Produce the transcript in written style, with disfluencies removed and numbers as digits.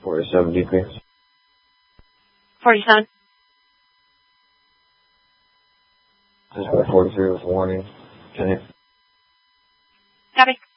47 DP. 47. Just got 43 with warning. Can you? Copy.